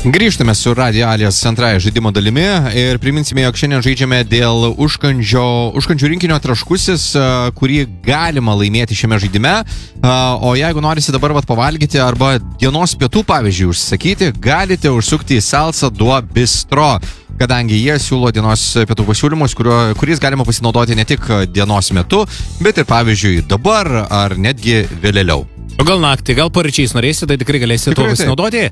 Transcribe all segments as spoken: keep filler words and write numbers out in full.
Grįžtame su Radio Alijos antrąja žaidimo dalimi ir priminsime, jog šiandien žaidžiame dėl užkandžio, užkandžių rinkinio traškusis, kurį galima laimėti šiame žaidime. O jeigu norisi dabar vat pavalgyti arba dienos pietų, pavyzdžiui, užsakyti, galite užsukti į Salsa Duo Bistro, kadangi jie siūlo dienos pietų pasiūlymus, kurio, kuriais galima pasinaudoti ne tik dienos metu, bet ir, pavyzdžiui, dabar ar netgi vėliau. O gal naktį, gal paryčiais norėsi, tai tikrai galėsi tuo pasinaudoti.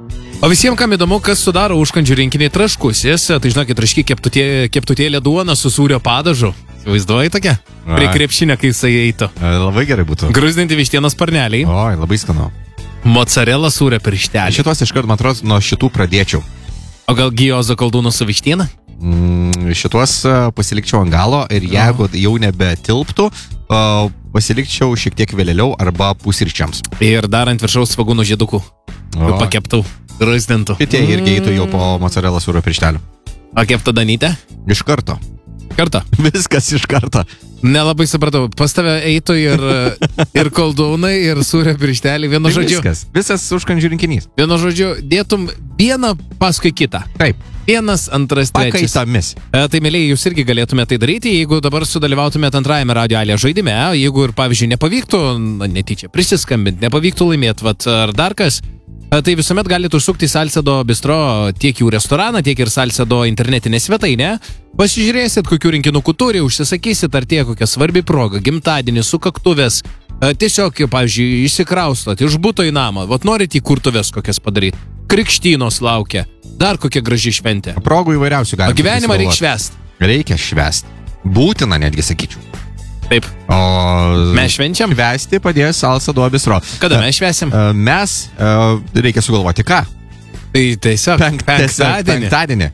O visiems, kam įdomu, kas sudaro užkandžių rinkinį traškusis, tai žinokit, traški keptutė, keptutėlė duona su sūrio padažu. Vaizduoji tokia? Prie krepšinio, kai jisai eitų. Labai gerai būtų. Gruzdinti vištienos sparneliai. Oi, labai skanu. Mozzarella sūrio pirštelė. Šitos iškart, man atrodo, nuo šitų pradėčiau. O gal giozo koldūnų su vištiena? Mm, šituos pasilikčiau ant galo ir jeigu oh. jau nebetilptų, uh, pasilikčiau šiek tiek vėliau arba pusryčiams. Ir dar ant viršaus svagūnų žiedukų. Oh. Pakeptų. Gruzdintų. Šitie irgi eitų jau po mozzarella sūrio pirštelių. O kepta Danytė? Iš karto. Karto? Viskas iš karto. Nelabai supratau. Pas tave eitų ir, ir koldūnai, ir sūrio pirštelį. Vienu žodžiu. Viskas. Visas užkandžių rinkinys. Vienu žodžiu, dėtum vieną paskui kitą. Taip. Vienas, antras, trečias. Pakaitomis. E, tai, mėlyje, jūs irgi galėtumėte tai daryti, jeigu dabar sudalyvautumėte antrajame Radio Alijos žaidime. Jeigu ir, pavyzdžiui, nepavyktų, na, netyčia prisiskambinti, nepavyktų laimėti, vat, ar dar kas, tai visuomet galite užsukti į Salsa Duo Bistro tiek jų restoraną, tiek ir Salsa Duo internetinę svetainę. Pasižiūrėsit, kokių rinkinukų turi, užsisakysit, ar tie kokia svarbi proga, gimtadienis, sukaktuvės, tiesiog, pavyzdžiui, išsikraustot iš buto į namą, vat norit įkurtuvės kokias padaryti, krikštynos laukia, dar kokia graži šventė. Progų įvairiausių galima. O gyvenimą reikia švęsti. Reikia švęsti. Būtina netgi, sakyčiau. Taip. O mes švenčiam? Švęsti padės Salsa Duo Bistro. Kada mes švęsim? Mes, reikia sugalvoti ką? Tai tiesiog penktadienį. penktadienį.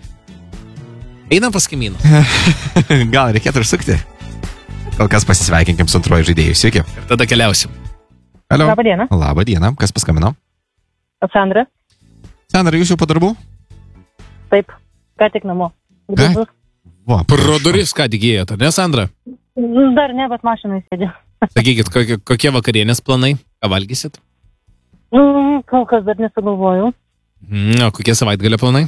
Einam pas kaimynų. Gal reikėtų užsukti? Kol kas pasisveikinkim su antruoju žaidėju. Sveiki. Ir tada keliausim. Alio. Labą dieną. Labą dieną. Kas paskambino? Sandra. Sandra, jūs jau po darbų? Taip. Ką tik namo. Ką? Va, pro duris ką tik ėjot, ne, Sandra? Dar ne, bet mašinai sėdė. Sakykit, kokie, kokie vakarienės planai? Ką valgysit? Mm, kol kas dar nesugalvojau. Mm, o kokie savaitgalio planai?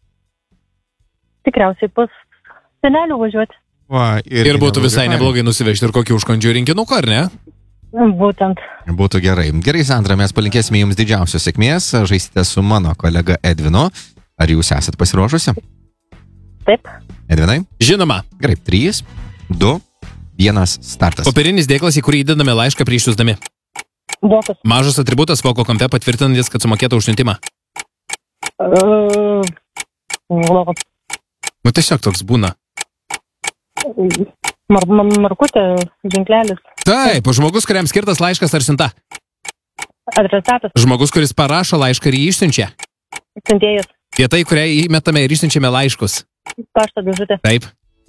Tikriausiai pas senelių važiuoti. Va, ir ir būtų visai neblogai nusivežti ir kokį užkandžių rinkinuką, ar ne? Būtent. Būtų gerai. Gerai, Sandra, mes palinkėsime jums didžiausios sėkmės. Žaisite su mano kolega Edvinu. Ar jūs esat pasiruošusi? Taip. Edvinai? Žinoma. Gerai, trys, du, vienas, startas. Popierinis dėklas, į kurį įdedame laišką prieš siųsdami. Blokas. Mažas atributas voko kampe patvirtinantis, kad sumokėtų už siuntimą. Uh, blokas. Nu tiesiog toks būna. Mar mar markutė, ženklelis. Taip, žmogus, kuriam skirtas laiškas ar siunta. Adresatas. Žmogus, kuris parašo laišką ir jį išsiunčia. Siuntėjas. Vieta, į kurią įmetame ir išsiunčiame laiškus. Pašto dėžutė. Taip.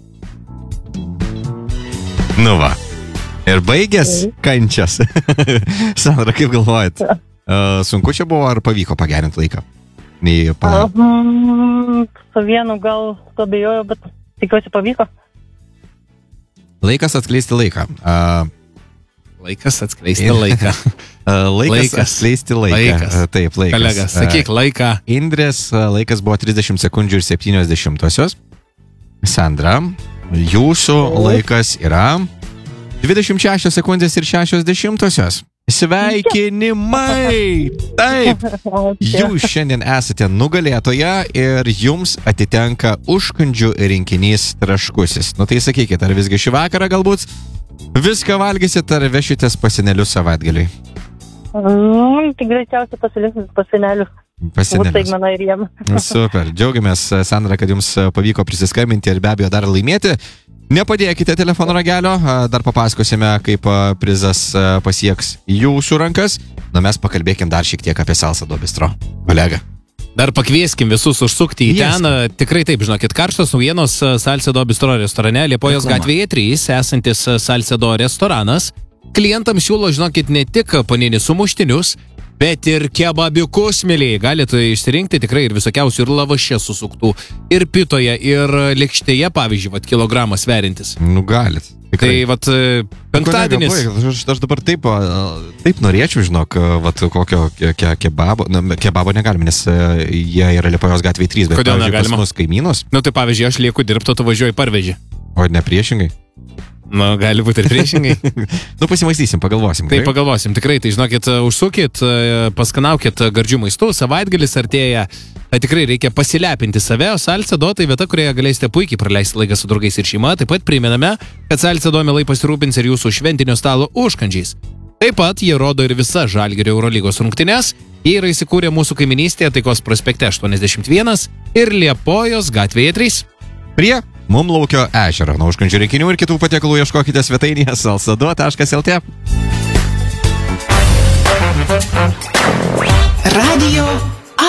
Nu va. Ir baigės kančias. Sandra, kaip galvojat? Uh, sunku čia buvo, ar pavyko pagerinti laiką? Nei, pa... uh, mm, su vienu gal abejoju, bet tikiuosi pavyko. Laikas atskleisti laiką. Uh, laikas atskleisti laiką. uh, laikas, laikas atskleisti laiką. Laikas. Uh, taip, laikas. Kolegas, sakyk laiką. Uh, Indrės laikas buvo trisdešimt sekundžių ir septynios dešimtosios. Sandra, jūsų laikas yra dvidešimt šešios sekundės ir šešios dešimtosios. Sveikinimai! Taip! Jūs šiandien esate nugalėtoja ir jums atitenka užkandžių rinkinys traškusis. Nu tai sakykit, ar visgi šį vakarą galbūt viską valgysit, ar vešitės pasenelius savaitgaliui? Mm, tai greičiausiai pasiliksite pasenelius. Pasenelius. Super. Džiaugiamės, Sandra, kad jums pavyko prisiskambinti ir be abejo dar laimėti. Nepadėkite telefono ragelio, dar papasakosime, kaip prizas pasieks jūsų rankas. Na, mes pakalbėkim dar šiek tiek apie Salsa Duo Bistro. Kolega. Dar pakvieskim visus užsukti į yes. ten. Tikrai taip, žinokit, karštos naujienos Salsa Duo Bistro restorane Liepojos gatvėje trys, esantis Salsa Duo restoranas. Klientams siūlo, žinokit, ne tik paninį sumuštinius, bet ir kebabiukus, mėlyje. Galite išsirinkti tikrai ir visokiausių ir lavaše susuktų, ir pitoje, ir lėkštėje, pavyzdžiui, vat, kilogramą sverintis. Nu, galit. Tikrai. Tai vat penktadienis. Kolega, aš, aš dabar taip, taip norėčiau, žinok, vat kokio ke, ke, kebabo, na, kebabo negalime, nes jie yra Liepojos gatvėje trys, bet kodėl pavyzdžiui, negalima? Pas mus kaimynus. Nu tai pavyzdžiui, aš lieku dirbti, tu važiuoji parveži. O ne priešingai. Nu, gali būti ir priešingai. Nu, pasimaistysim, pagalvosim. Tai pagalvosim, tikrai, tai žinokit, užsukit, paskanaukit gardžių maistų, savaitgalis artėja, tikrai reikia pasilepinti save, o Salcedo tai vieta, kurioje galėsite puikiai praleisti laiką su draugais ir šeima, taip pat priminame, kad Salcedo mielai pasirūpins ir jūsų šventinio stalo užkandžiais. Taip pat jie rodo ir visas Žalgirio Eurolygos rungtynes, jie yra įsikūrę mūsų kaiminystėje Taikos prospekte aštuoniasdešimt vienas ir Liepojos gatvėje trys. Prie Mumlaukio ežero. Nuo užkandžių rinkinių ir kitų patiekalų ieškokite svetainėje salsado taškas lt. Radio